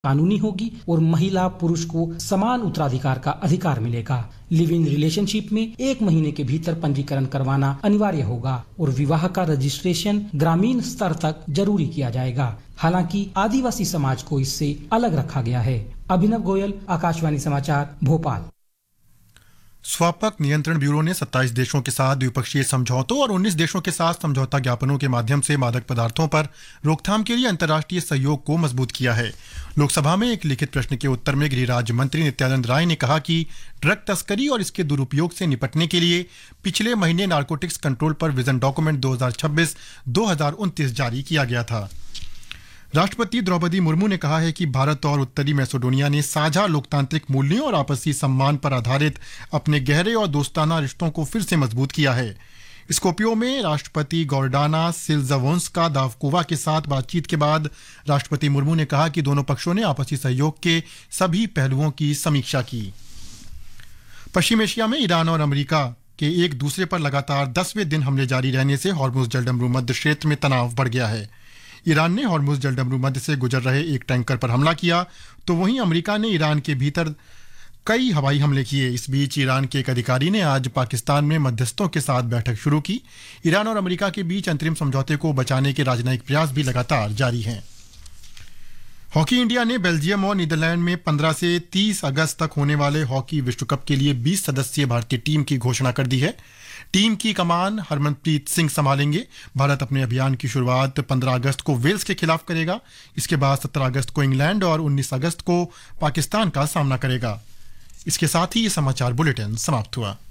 कानूनी होगी और महिला पुरुष को समान उत्तराधिकार का अधिकार मिलेगा। लिव इन रिलेशनशिप में 1 महीने के भीतर पंजीकरण करवाना अनिवार्य होगा और विवाह का रजिस्ट्रेशन ग्रामीण स्तर तक जरूरी किया जाएगा। हालांकि आदिवासी समाज को इससे अलग रखा गया है। अभिनव गोयल, आकाशवाणी समाचार, भोपाल। स्वापक नियंत्रण ब्यूरो ने 27 देशों के साथ द्विपक्षीय समझौतों और 19 देशों के साथ समझौता ज्ञापनों के माध्यम से मादक पदार्थों पर रोकथाम के लिए अंतर्राष्ट्रीय सहयोग को मजबूत किया है। लोकसभा में एक लिखित प्रश्न के उत्तर में गृह राज्य मंत्री नित्यानंद राय ने कहा कि ड्रग तस्करी और इसके दुरुपयोग से निपटने के लिए पिछले महीने नारकोटिक्स कंट्रोल पर विजन डॉक्यूमेंट 2026-2029 जारी किया गया था। राष्ट्रपति द्रौपदी मुर्मू ने कहा है कि भारत और उत्तरी मैसेडोनिया ने साझा लोकतांत्रिक मूल्यों और आपसी सम्मान पर आधारित अपने गहरे और दोस्ताना रिश्तों को फिर से मजबूत किया है। स्कोपियो में राष्ट्रपति गॉर्डाना सिल्जावोन्स्का दावकोवा के साथ बातचीत के बाद राष्ट्रपति मुर्मू ने कहा कि दोनों पक्षों ने आपसी सहयोग के सभी पहलुओं की समीक्षा की। पश्चिम एशिया में ईरान और अमेरिका के एक दूसरे पर लगातार 10वें दिन हमले जारी रहने से हॉर्मुज जलडमरू मध्य क्षेत्र में तनाव बढ़ गया है। ईरान ने हॉर्मुज जलडमरू मध्य से गुजर रहे एक टैंकर पर हमला किया, तो वहीं अमेरिका ने ईरान के भीतर कई हवाई हमले किए। इस बीच ईरान के एक अधिकारी ने आज पाकिस्तान में मध्यस्थों के साथ बैठक शुरू की। ईरान और अमेरिका के बीच अंतरिम समझौते को बचाने के राजनयिक प्रयास भी लगातार जारी हैं। हॉकी इंडिया ने बेल्जियम और नीदरलैंड में 15 से 30 अगस्त तक होने वाले हॉकी विश्व कप के लिए 20 सदस्यीय भारतीय टीम की घोषणा कर दी है। टीम की कमान हरमनप्रीत सिंह संभालेंगे। भारत अपने अभियान की शुरुआत 15 अगस्त को वेल्स के खिलाफ करेगा। इसके बाद 17 अगस्त को इंग्लैंड और 19 अगस्त को पाकिस्तान का सामना करेगा। इसके साथ ही ये समाचार बुलेटिन समाप्त हुआ।